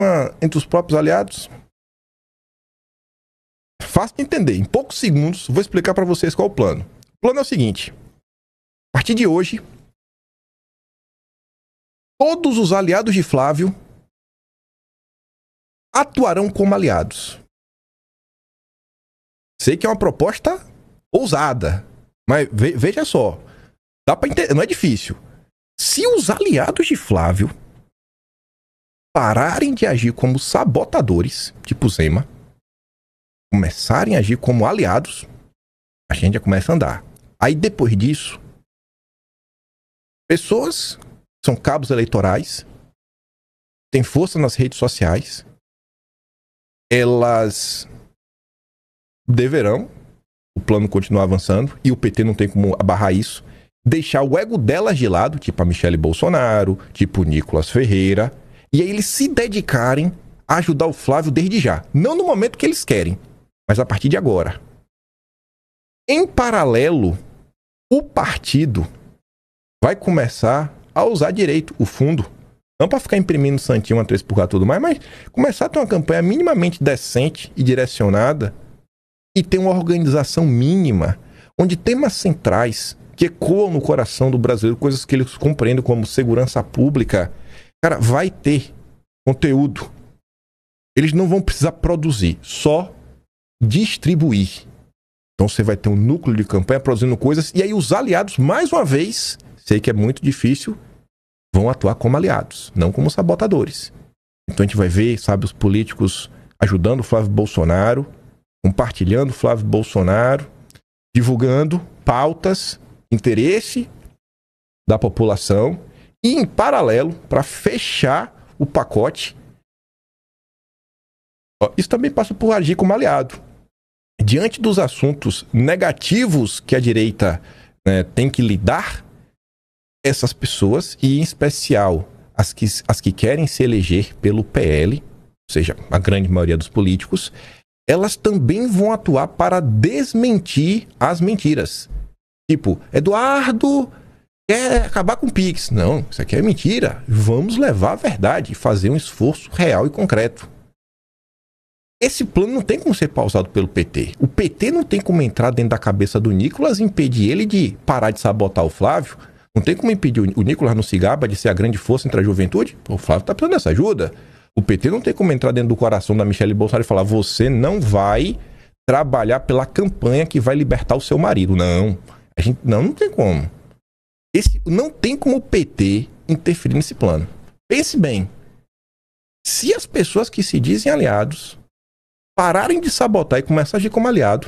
entre os próprios aliados? Fácil de entender. Em poucos segundos, vou explicar para vocês qual é o plano. O plano é o seguinte. A partir de hoje, todos os aliados de Flávio atuarão como aliados. Sei que é uma proposta ousada, mas veja só. Dá para entender, não é difícil. Se os aliados de Flávio pararem de agir como sabotadores, tipo Zema, começarem a agir como aliados, a gente já começa a andar. Aí depois disso, pessoas que são cabos eleitorais, têm força nas redes sociais, elas deverão, o plano continuar avançando, e o PT não tem como abarrar isso, deixar o ego delas de lado, tipo a Michele Bolsonaro, tipo o Nicolas Ferreira, e aí eles se dedicarem a ajudar o Flávio desde já. Não no momento que eles querem, mas a partir de agora. Em paralelo, o partido vai começar a usar direito o fundo. Não para ficar imprimindo santinho, uma 3 por 4 tudo mais, mas começar a ter uma campanha minimamente decente e direcionada e ter uma organização mínima, onde temas centrais que ecoam no coração do brasileiro, coisas que eles compreendem como segurança pública, cara, vai ter conteúdo. Eles não vão precisar produzir, só distribuir. Então você vai ter um núcleo de campanha produzindo coisas, e aí os aliados, mais uma vez, sei que é muito difícil, vão atuar como aliados, não como sabotadores. Então a gente vai ver, sabe, os políticos ajudando o Flávio Bolsonaro, compartilhando o Flávio Bolsonaro, divulgando pautas, interesse da população, e em paralelo, para fechar o pacote, isso também passa por agir como aliado. Diante dos assuntos negativos que a direita tem que lidar, essas pessoas, e em especial as que querem se eleger pelo PL, ou seja, a grande maioria dos políticos, elas também vão atuar para desmentir as mentiras. Tipo, Eduardo quer acabar com o Pix. Não, isso aqui é mentira. Vamos levar a verdade, fazer um esforço real e concreto. Esse plano não tem como ser pausado pelo PT. O PT não tem como entrar dentro da cabeça do Nicolas e impedir ele de parar de sabotar o Flávio. Não tem como impedir o Nicolas no Cigaba de ser a grande força entre a juventude. Pô, o Flávio tá precisando dessa ajuda. O PT não tem como entrar dentro do coração da Michele Bolsonaro e falar: você não vai trabalhar pela campanha que vai libertar o seu marido. Não. Não tem como. Não tem como o PT interferir nesse plano. Pense bem. Se as pessoas que se dizem aliados pararem de sabotar e começar a agir como aliado,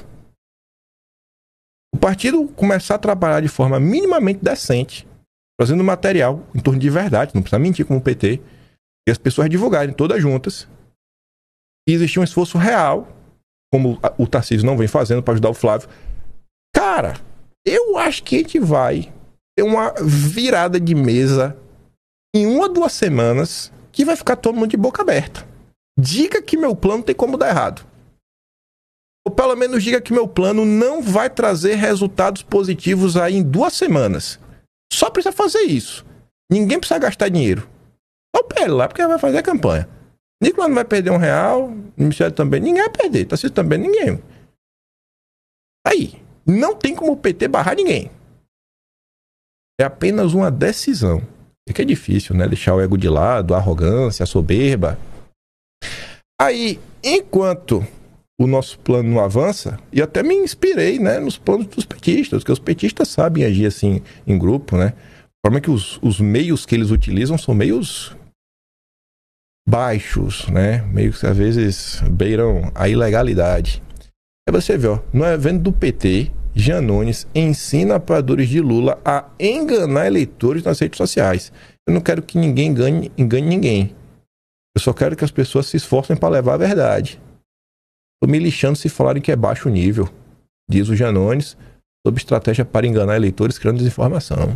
o partido começar a trabalhar de forma minimamente decente, fazendo material em torno de verdade, não precisa mentir como o PT, e as pessoas divulgarem todas juntas, e existir um esforço real, como o Tarcísio não vem fazendo para ajudar o Flávio. Cara, eu acho que a gente vai ter uma virada de mesa em 1 a 2 semanas que vai ficar todo mundo de boca aberta. Diga que meu plano tem como dar errado. Ou pelo menos diga que meu plano não vai trazer resultados positivos aí em 2 semanas. Só precisa fazer isso. Ninguém precisa gastar dinheiro. Só o PL lá, porque vai fazer a campanha. Nicolas não vai perder R$1, Michele também. Ninguém vai perder. Tarcísio também, ninguém. Aí, não tem como o PT barrar ninguém. É apenas uma decisão. É que é difícil, né? Deixar o ego de lado, a arrogância, a soberba. Aí, enquanto o nosso plano não avança, e até me inspirei, né, nos planos dos petistas, porque os petistas sabem agir assim em grupo, né? A forma que os meios que eles utilizam são meios baixos, né? Meios que às vezes beiram a ilegalidade. Aí você vê, ó, no evento do PT, Janones ensina apoiadores de Lula a enganar eleitores nas redes sociais. Eu não quero que ninguém engane ninguém. Eu só quero que as pessoas se esforcem para levar a verdade. Estou me lixando se falarem que é baixo nível, diz o Janones, sob estratégia para enganar eleitores criando desinformação.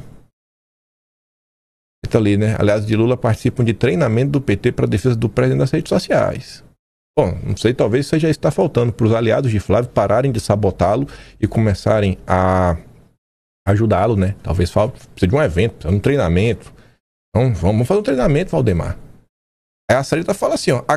Está ali, né? Aliás, de Lula participam de treinamento do PT para a defesa do presidente nas redes sociais. Bom, não sei, talvez seja isso que está faltando, para os aliados de Flávio pararem de sabotá-lo e começarem a ajudá-lo, né? Talvez precisa de um evento, precisa de um treinamento. Então, vamos fazer um treinamento, Valdemar. Aí a Sarita fala assim, ó,